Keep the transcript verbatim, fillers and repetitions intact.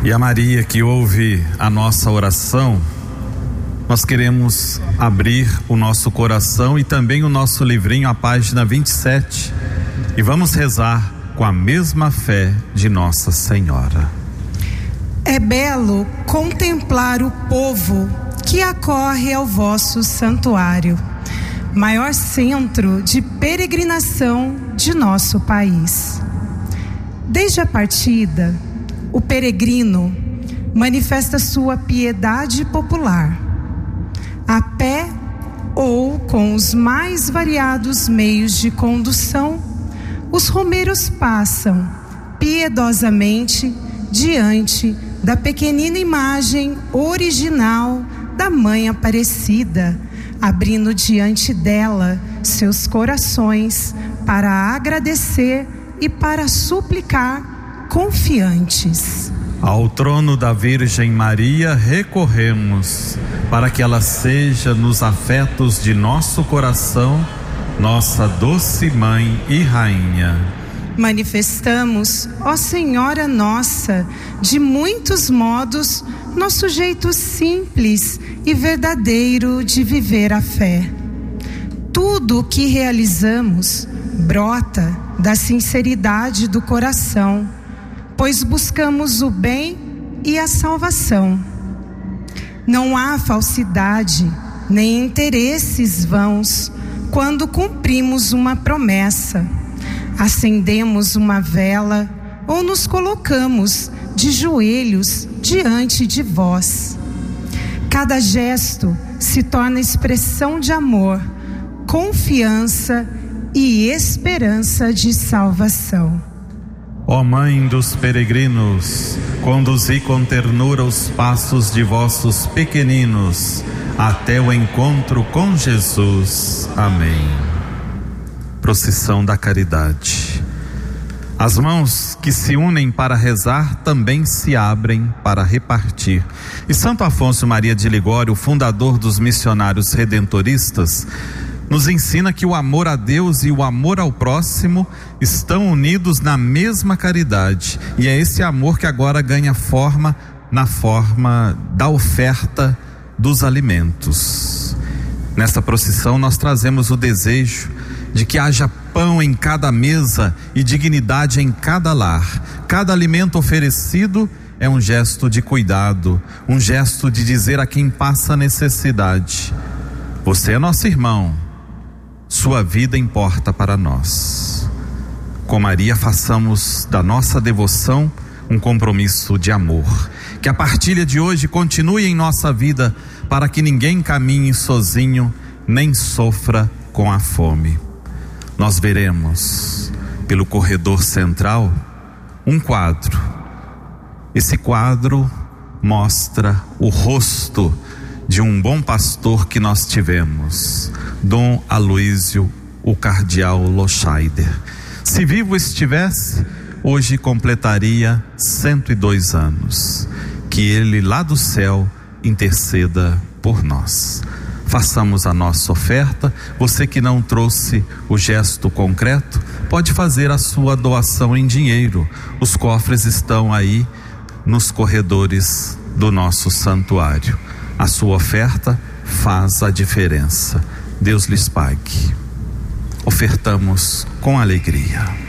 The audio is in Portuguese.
E a Maria que ouve a nossa oração, nós queremos abrir o nosso coração e também o nosso livrinho, a página vinte e sete, e vamos rezar com a mesma fé de Nossa Senhora. É belo contemplar o povo que acorre ao vosso santuário, maior centro de peregrinação de nosso país. Desde a partida, o peregrino manifesta sua piedade popular, a pé ou com os mais variados meios de condução. Os romeiros passam piedosamente diante da pequenina imagem original da Mãe Aparecida, abrindo diante dela seus corações para agradecer e para suplicar confiantes. Ao trono da Virgem Maria recorremos, para que ela seja nos afetos de nosso coração, nossa doce Mãe e Rainha. Manifestamos, ó Senhora nossa, de muitos modos, nosso jeito simples e verdadeiro de viver a fé. Tudo o que realizamos brota da sinceridade do coração, pois buscamos o bem e a salvação. Não há falsidade nem interesses vãos quando cumprimos uma promessa, acendemos uma vela ou nos colocamos de joelhos diante de vós. Cada gesto se torna expressão de amor, confiança e esperança de salvação. Ó Mãe dos peregrinos, conduzi com ternura os passos de vossos pequeninos até o encontro com Jesus. Amém. Procissão da Caridade. As mãos que se unem para rezar também se abrem para repartir. E Santo Afonso Maria de Ligório, fundador dos missionários redentoristas, nos ensina que o amor a Deus e o amor ao próximo estão unidos na mesma caridade. E é esse amor que agora ganha forma na forma da oferta dos alimentos. Nesta procissão nós trazemos o desejo de que haja pão em cada mesa e dignidade em cada lar. Cada alimento oferecido é um gesto de cuidado, um gesto de dizer a quem passa necessidade: você é nosso irmão, sua vida importa para nós. Com Maria, façamos da nossa devoção um compromisso de amor. Que a partilha de hoje continue em nossa vida, para que ninguém caminhe sozinho, nem sofra com a fome. Nós veremos pelo corredor central um quadro. Esse quadro mostra o rosto de um bom pastor que nós tivemos, Dom Aloísio, o cardeal Loscheider. Se vivo estivesse, hoje completaria cento e dois anos. Que ele lá do céu interceda por nós. Façamos a nossa oferta. Você que não trouxe o gesto concreto, pode fazer a sua doação em dinheiro. Os cofres estão aí nos corredores do nosso santuário. A sua oferta faz a diferença. Deus lhes pague. Ofertamos com alegria.